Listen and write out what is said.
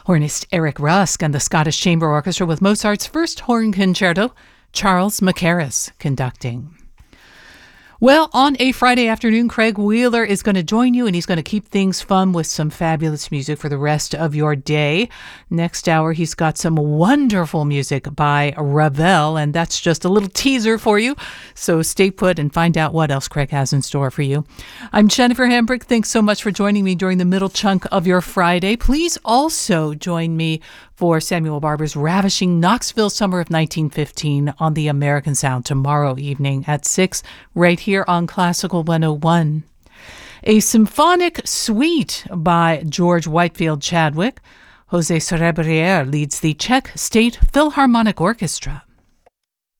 Hornist Eric Rusk and the Scottish Chamber Orchestra with Mozart's first horn concerto, Charles Mackerras conducting. Well, on a Friday afternoon, Craig Wheeler is going to join you, and he's going to keep things fun with some fabulous music for the rest of your day. Next hour, he's got some wonderful music by Ravel, and that's just a little teaser for you. So stay put and find out what else Craig has in store for you. I'm Jennifer Hambrick. Thanks so much for joining me during the middle chunk of your Friday. Please also join me for Samuel Barber's ravishing Knoxville Summer of 1915 on the American Sound tomorrow evening at 6, right here on Classical 101. A symphonic suite by George Whitefield Chadwick. Jose Cerebriere leads the Czech State Philharmonic Orchestra.